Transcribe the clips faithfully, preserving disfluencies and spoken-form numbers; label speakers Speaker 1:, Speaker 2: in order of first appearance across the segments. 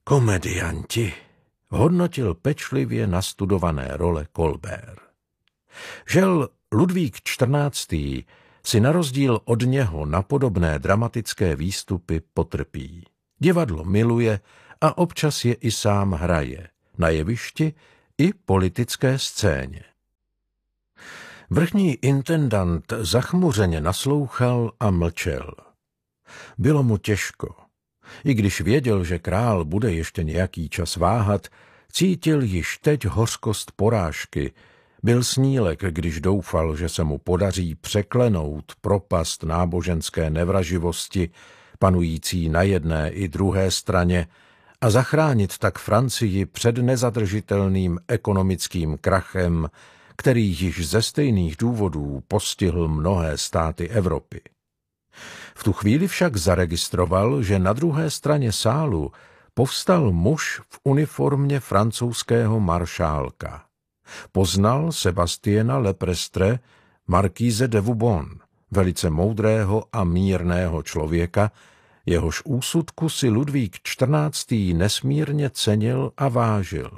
Speaker 1: Komedianti, hodnotil pečlivě nastudované role Colbert. Žel Ludvík čtrnáctý si na rozdíl od něho na podobné dramatické výstupy potrpí. Divadlo miluje a občas je i sám hraje, na jevišti i politické scéně. Vrchní intendant zachmuřeně naslouchal a mlčel. Bylo mu těžko. I když věděl, že král bude ještě nějaký čas váhat, cítil již teď hořkost porážky. Byl snílek, když doufal, že se mu podaří překlenout propast náboženské nevraživosti, panující na jedné i druhé straně, a zachránit tak Francii před nezadržitelným ekonomickým krachem, který již ze stejných důvodů postihl mnohé státy Evropy. V tu chvíli však zaregistroval, že na druhé straně sálu povstal muž v uniformě francouzského maršálka. Poznal Sebastiena Leprestre, markíze de Vauban, velice moudrého a mírného člověka, jehož úsudku si Ludvík čtrnáctý nesmírně cenil a vážil.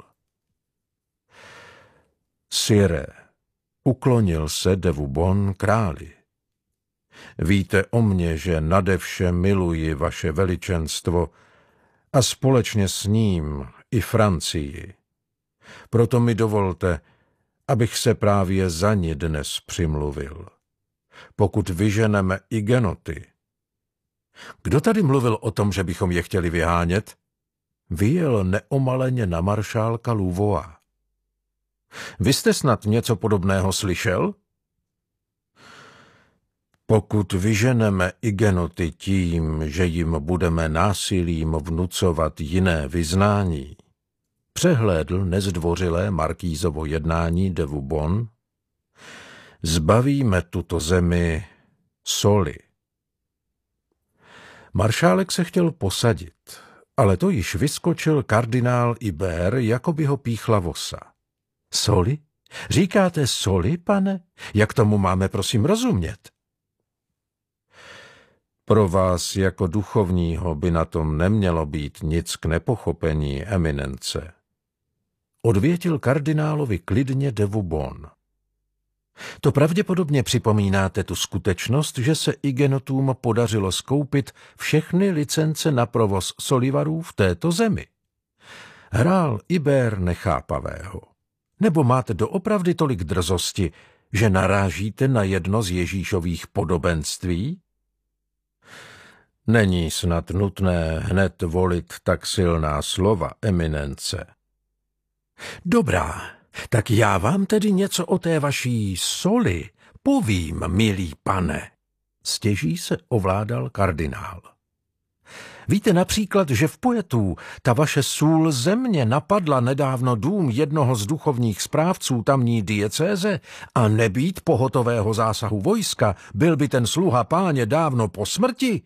Speaker 1: Sire, uklonil se de Vauban králi. Víte o mně, že nade vše miluji vaše veličenstvo a společně s ním i Francii. Proto mi dovolte, abych se právě za ní dnes přimluvil. Pokud vyženeme igenoty. Kdo tady mluvil o tom, že bychom je chtěli vyhánět? Vyjel neomaleně na maršálka Louvois. Vy jste snad něco podobného slyšel? Pokud vyženeme igenoty tím, že jim budeme násilím vnucovat jiné vyznání, přehlédl nezdvořilé markízovo jednání de Vauban, zbavíme tuto zemi soli. Maršálek se chtěl posadit, ale to již vyskočil kardinál Ibert, jako by ho píchla vosa. Soli? Říkáte soli, pane? Jak tomu máme prosím rozumět? Pro vás jako duchovního by na tom nemělo být nic k nepochopení, eminence. Odvětil kardinálovi klidně de Vauban. To pravděpodobně připomínáte tu skutečnost, že se igenotům podařilo skoupit všechny licence na provoz solivarů v této zemi. Hrál Ibert nechápavého. Nebo máte doopravdy tolik drzosti, že narážíte na jedno z Ježíšových podobenství? Není snad nutné hned volit tak silná slova, eminence. Dobrá, tak já vám tedy něco o té vaší soli povím, milý pane. Stěží se ovládal kardinál. Víte například, že v Poitou ta vaše sůl země napadla nedávno dům jednoho z duchovních správců tamní diecéze a nebýt pohotového zásahu vojska, byl by ten sluha páně dávno po smrti?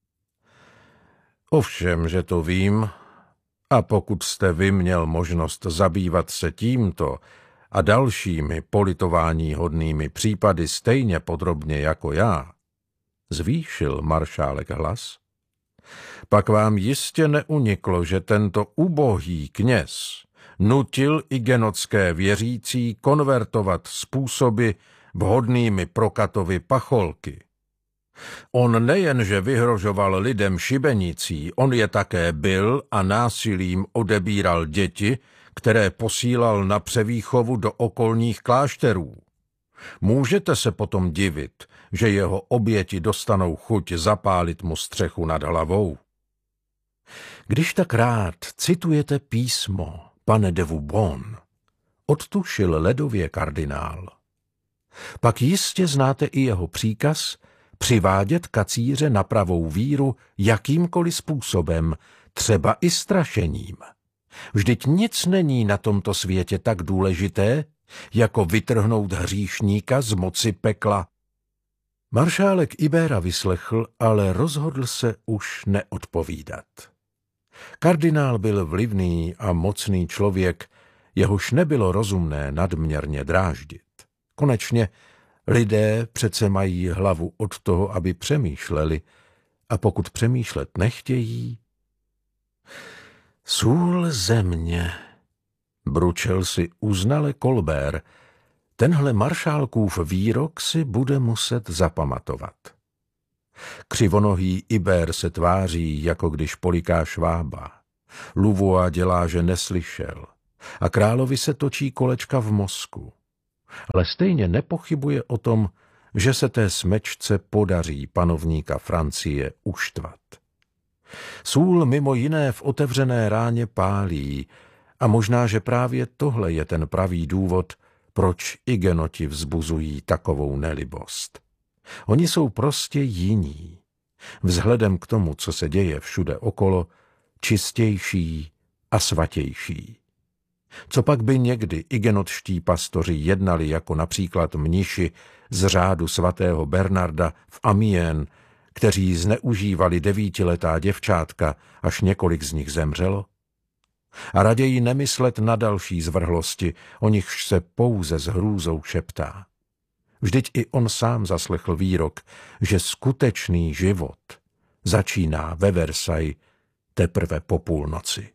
Speaker 1: Ovšem, že to vím, a pokud jste vy měl možnost zabývat se tímto a dalšími politováníhodnými případy stejně podrobně jako já, zvýšil maršálek hlas, pak vám jistě neuniklo, že tento ubohý kněz nutil igenotské věřící konvertovat způsoby vhodnými pro Katovy pacholky. On nejenže vyhrožoval lidem šibenicí, on je také bil a násilím odebíral děti, které posílal na převýchovu do okolních klášterů. Můžete se potom divit, že jeho oběti dostanou chuť zapálit mu střechu nad hlavou. Když tak rád citujete písmo, pane de Vauban, odtušil ledově kardinál, pak jistě znáte i jeho příkaz přivádět kacíře na pravou víru jakýmkoliv způsobem, třeba i strašením. Vždyť nic není na tomto světě tak důležité, jako vytrhnout hříšníka z moci pekla. Maršálek Ibera vyslechl, ale rozhodl se už neodpovídat. Kardinál byl vlivný a mocný člověk, jehož nebylo rozumné nadměrně dráždit. Konečně lidé přece mají hlavu od toho, aby přemýšleli, a pokud přemýšlet nechtějí... Sůl země, bručel si uznale Colbert, tenhle maršálkův výrok si bude muset zapamatovat. Křivonohý Ibér se tváří, jako když poliká švába. Louvois dělá, že neslyšel. A královi se točí kolečka v mozku. Ale stejně nepochybuje o tom, že se té smečce podaří panovníka Francie uštvat. Sůl mimo jiné v otevřené ráně pálí a možná, že právě tohle je ten pravý důvod, proč Hugenoti vzbuzují takovou nelibost. Oni jsou prostě jiní. Vzhledem k tomu, co se děje všude okolo, čistější a svatější. Copak by někdy hugenotští pastoři jednali jako například mniši z řádu svatého Bernarda v Amiens, kteří zneužívali devítiletá děvčátka, až několik z nich zemřelo? A raději nemyslet na další zvrhlosti, o nichž se pouze s hrůzou šeptá. Vždyť i on sám zaslechl výrok, že skutečný život začíná ve Versailles teprve po půlnoci.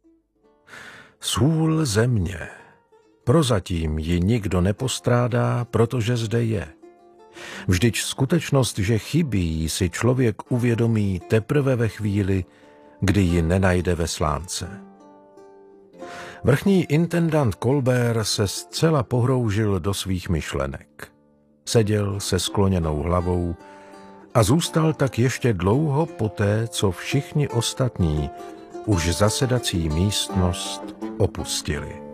Speaker 1: Sůl země. Prozatím ji nikdo nepostrádá, protože zde je. Vždyť skutečnost, že chybí, si člověk uvědomí teprve ve chvíli, kdy ji nenajde ve slánce. Vrchní intendant Colbert se zcela pohroužil do svých myšlenek. Seděl se skloněnou hlavou a zůstal tak ještě dlouho poté, co všichni ostatní už zasedací místnost opustili.